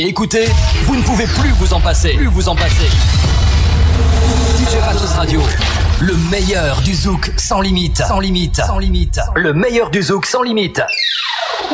Écoutez, vous ne pouvez plus vous en passer. DJ Matos Radio, le meilleur du zouk sans limite. Le meilleur du zouk sans limite.